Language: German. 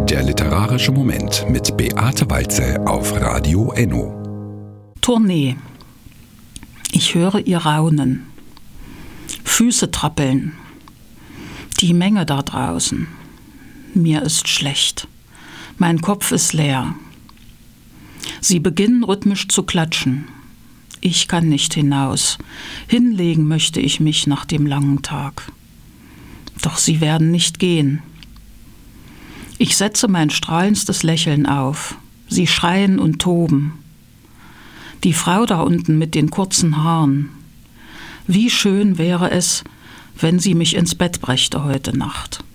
Der literarische Moment mit Beate Walze auf Radio Enno. Tournee. Ich höre ihr Raunen. Füße trappeln. Die Menge da draußen. Mir ist schlecht. Mein Kopf ist leer. Sie beginnen rhythmisch zu klatschen. Ich kann nicht hinaus. Hinlegen möchte ich mich nach dem langen Tag. Doch sie werden nicht gehen. Ich setze mein strahlendstes Lächeln auf. Sie schreien und toben. Die Frau da unten mit den kurzen Haaren. Wie schön wäre es, wenn sie mich ins Bett brächte heute Nacht.